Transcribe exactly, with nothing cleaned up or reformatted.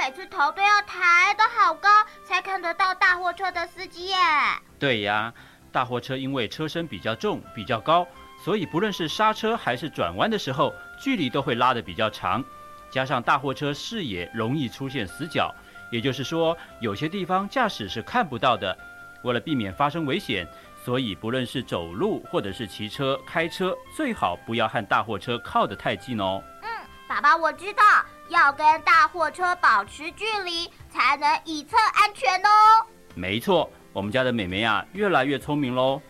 每次头都要抬得好高，才看得到大货车的司机耶。 对呀，大货车因为车身比较重、比较高，所以不论是刹车还是转弯的时候，距离都会拉得比较长。加上大货车视野容易出现死角，也就是说，有些地方驾驶是看不到的。为了避免发生危险，所以不论是走路或者是骑车、开车，最好不要和大货车靠得太近哦。 嗯，爸爸，我知道，要跟大货车保持距离，才能以策安全哦。 没错，我们家的妹妹啊，越来越聪明喽。